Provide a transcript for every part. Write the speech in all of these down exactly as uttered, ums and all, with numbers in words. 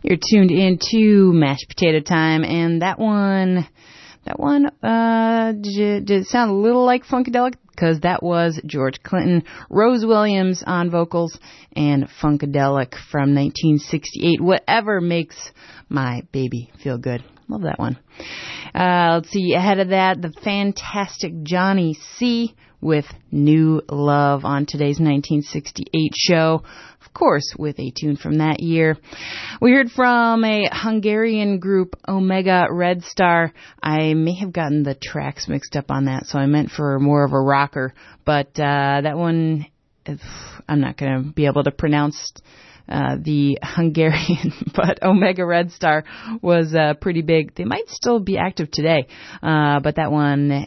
You're tuned into Mashed Potato Time, and that one, that one, uh, did, did it sound a little like Funkadelic? Because that was George Clinton, Rose Williams on vocals, and Funkadelic from nineteen sixty-eight. Whatever makes my baby feel good. Love that one. Uh, let's see, ahead of that, the fantastic Johnny C. with New Love on today's nineteen sixty-eight show. Of course, with a tune from that year. We heard from a Hungarian group, Omega Red Star. I may have gotten the tracks mixed up on that, so I meant for more of a rocker. But uh, that one, I'm not going to be able to pronounce uh, the Hungarian, but Omega Red Star was uh, pretty big. They might still be active today, uh, but that one,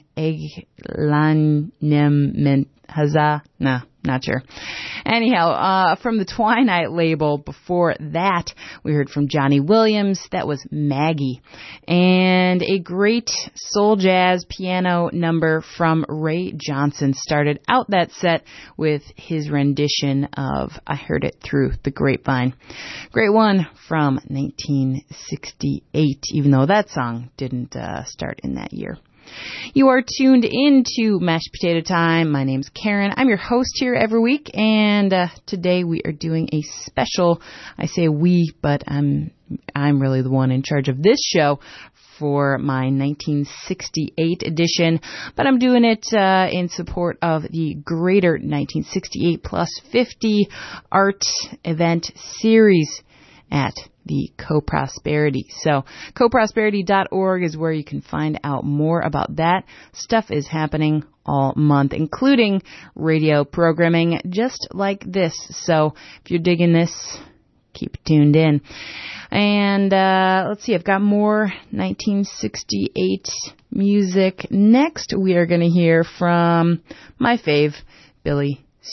Eglanem Haza, nah. Not sure. Anyhow, uh, from the Twilight label before that, we heard from Johnny Williams. That was Maggie. And a great soul jazz piano number from Ray Johnson started out that set with his rendition of I Heard It Through the Grapevine. Great one from nineteen sixty-eight, even though that song didn't uh, start in that year. You are tuned into Mashed Potato Time. My name's Karen. I'm your host here every week, and uh, today we are doing a special, I say we, but I'm, I'm really the one in charge of this show for my nineteen sixty-eight edition, but I'm doing it uh, in support of the Greater nineteen sixty-eight plus fifty art event series at the Co-Prosperity. So co prosperity dot org is where you can find out more about that. Stuff is happening all month, including radio programming just like this. So if you're digging this, keep tuned in. And uh, let's see, I've got more nineteen sixty-eight music. Next, we are going to hear from my fave, Billy